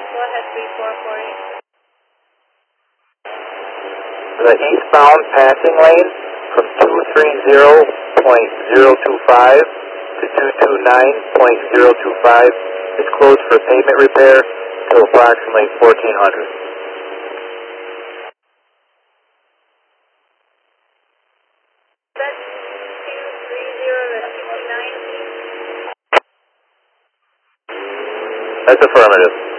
Go ahead, 3448. The eastbound passing lane from 230.025 to 229.025 is closed for pavement repair till approximately 1400. That's 230 to 229. That's affirmative.